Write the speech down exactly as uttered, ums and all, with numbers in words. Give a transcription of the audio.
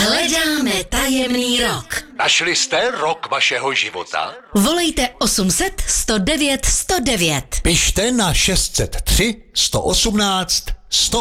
Hledáme tajemný rok. Našli jste rok vašeho života? Volejte osm set, sto devět, sto devět. Pište na šest set tři, sto osmnáct, sto